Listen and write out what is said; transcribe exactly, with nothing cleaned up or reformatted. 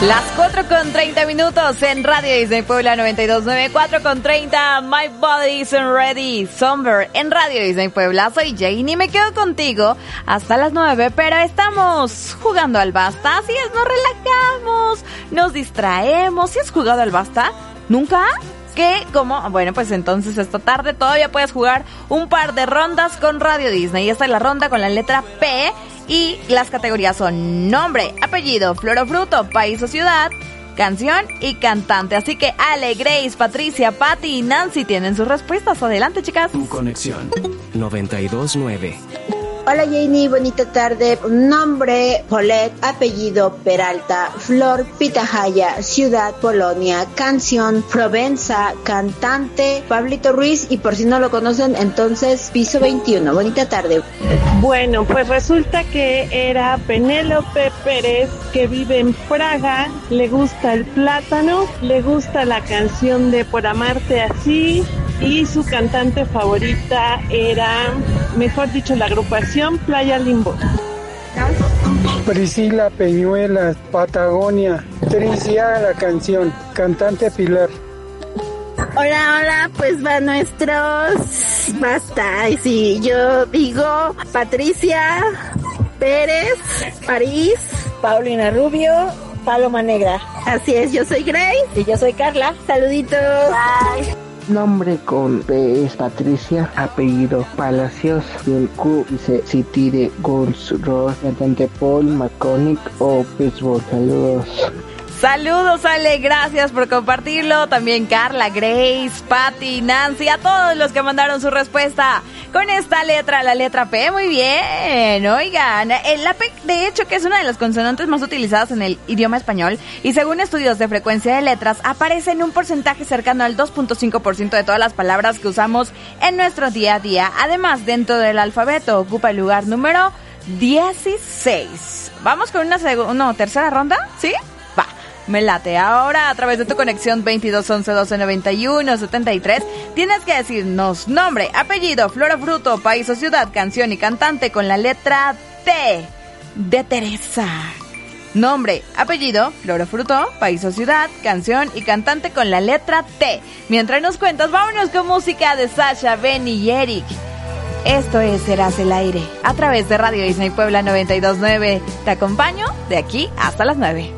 Las cuatro con treinta minutos en Radio Disney Puebla noventa y dos punto nueve, cuatro con treinta, My Body Isn't Ready, Somber en Radio Disney Puebla. Soy Jane y me quedo contigo hasta las nueve, pero estamos jugando al basta. Así es, nos relajamos, nos distraemos. ¿Sí has jugado al basta? ¿Nunca? ¿Qué? ¿Cómo? Bueno, pues entonces esta tarde todavía puedes jugar un par de rondas con Radio Disney. Esta es la ronda con la letra P y las categorías son nombre, apellido, flor o fruto, país o ciudad, canción y cantante. Así que Ale, Grace, Patricia, Patty y Nancy tienen sus respuestas. Adelante, chicas. Tu conexión noventa y dos punto nueve. Hola Janie, bonita tarde. Nombre, Paulette, apellido, Peralta, flor, Pitahaya, ciudad, Polonia, canción, Provenza, cantante, Pablito Ruiz, y por si no lo conocen, entonces Piso veintiuno. Bonita tarde. Bueno, pues resulta que era Penélope Pérez, que vive en Praga, le gusta el plátano, le gusta la canción de Por Amarte Así, y su cantante favorita era, mejor dicho, la agrupación Playa Limbo. Priscila Peñuelas, Patagonia, Tricia la canción, cantante Pilar. Hola, hola, pues va nuestros basta. Y sí, yo digo Patricia Pérez, París, Paulina Rubio, Paloma Negra. Así es, yo soy Grace. Y yo soy Carla. Saluditos. Bye. Nombre con P es Patricia, apellido Palacios, y el Q dice City de Guns Roses, cantante Paul McCartney o Pittsburgh. Saludos. Saludos, Ale, gracias por compartirlo. También Carla, Grace, Patty, Nancy, a todos los que mandaron su respuesta con esta letra, la letra P. Muy bien, oigan, la P, de hecho, que es una de las consonantes más utilizadas en el idioma español, y según estudios de frecuencia de letras, aparece en un porcentaje cercano al dos punto cinco por ciento de todas las palabras que usamos en nuestro día a día. Además, dentro del alfabeto ocupa el lugar número dieciséis. ¿Vamos con una segunda, no, tercera ronda? ¿Sí? Va. Me late. Ahora, a través de tu conexión veintidós once doce noventa y uno setenta y tres, tienes que decirnos nombre, apellido, flor o fruto, país o ciudad, canción y cantante con la letra T de Teresa. Nombre, apellido, flor o fruto, país o ciudad, canción y cantante con la letra T. Mientras nos cuentas, vámonos con música de Sasha, Benny y Eric. Esto es Serás el Aire, a través de Radio Disney Puebla noventa y dos punto nueve. Te acompaño de aquí hasta las nueve.